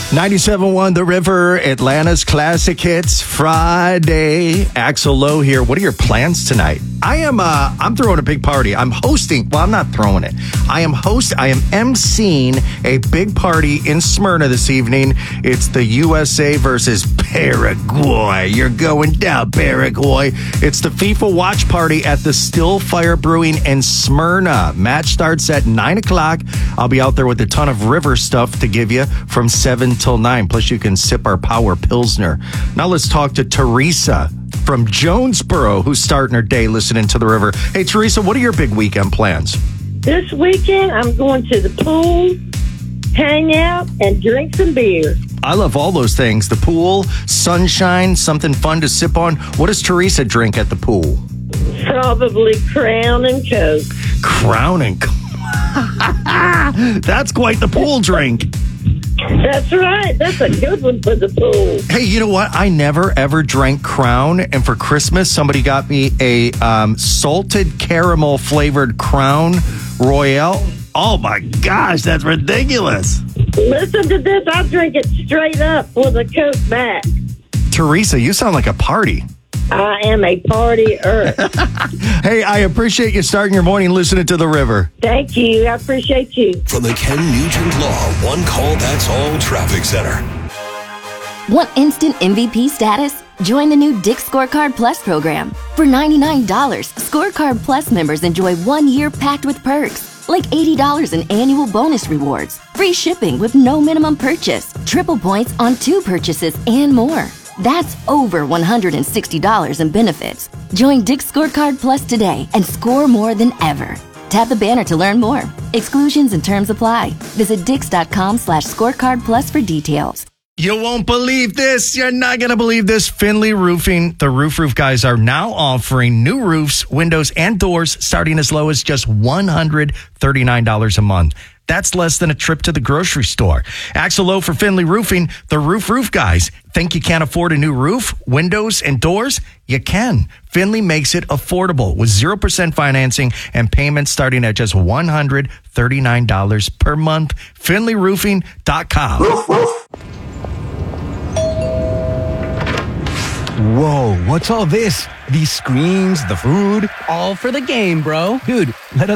97.1 The River, Atlanta's classic hits, Friday. Axel Lowe here. What are your plans tonight? I'm throwing a big party. I'm hosting. Well, I'm not throwing it. I am emceeing a big party in Smyrna this evening. It's the USA versus Paraguay. You're going down, Paraguay. It's the FIFA watch party at the Still Fire Brewing in Smyrna. Match starts at 9 o'clock. I'll be out there with a ton of river stuff to give you from 7 till 9. Plus, you can sip our Power Pilsner. Now let's talk to Teresa from Jonesboro, who's starting her day listening to the river. Hey, Teresa, what are your big weekend plans? This weekend, I'm going to the pool, hang out, and drink some beer. I love all those things. The pool, sunshine, something fun to sip on. What does Teresa drink at the pool? Probably Crown and Coke. Crown and Coke. That's quite the pool drink. That's right. That's a good one for the pool. Hey, you know what? I never, ever drank Crown. And for Christmas, somebody got me a salted caramel flavored Crown Royale. Oh, my gosh. That's ridiculous. Listen to this. I'll drink it straight up with a Coke back. Teresa, you sound like a party. I am a partier. Hey, I appreciate you starting your morning listening to the river. Thank you. I appreciate you. From the Ken Nugent Law One Call That's All Traffic Center. Want instant MVP status? Join the new Dick's Scorecard Plus program. For $99, Scorecard Plus members enjoy 1 year packed with perks, like $80 in annual bonus rewards, free shipping with no minimum purchase, triple points on 2 purchases, and more. That's over $160 in benefits. Join Dick's Scorecard Plus today and score more than ever. Tap the banner to learn more. Exclusions and terms apply. Visit dix.com/scorecard plus for details. You won't believe this. You're not going to believe this. Finley Roofing, the roof guys, are now offering new roofs, windows, and doors starting as low as just $139 a month. That's less than a trip to the grocery store. Axel Lowe for Finley Roofing, the roof guys. Think you can't afford a new roof, windows, and doors? You can. Finley makes it affordable with 0% financing and payments starting at just $139 per month. FinleyRoofing.com. Whoa, what's all this? These screens, the food? All for the game, bro. Dude, let us